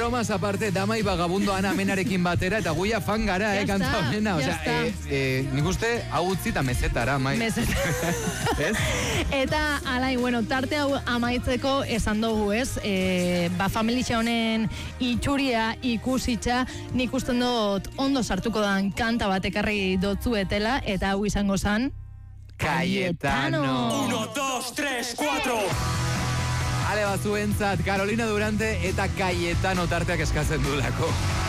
Bromas aparte, Dama y Vagabundo Ana Amenarekin batera, eta guia fan gara, kanta honena. Nik uste, hau utzita mezetara, mai. Eta, alain, bueno, tarte hau amaitzeko esan dugu, ez? Familia honen itxuria ikusitza, nik usten dut ondo sartuko dan kanta bat ekarri dotzuetela, eta hau izango zan... Cayetano. 1, 2, 3, 4. Ale batzuentzat, Carolina Durante eta Cayetano tarteak eskatzen duelako.